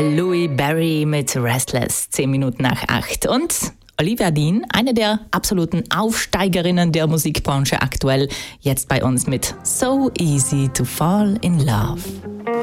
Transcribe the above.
Louis Berry mit Restless, 10 Minuten nach 8. Und Olivia Dean, eine der absoluten Aufsteigerinnen der Musikbranche aktuell, jetzt bei uns mit So Easy to Fall in Love.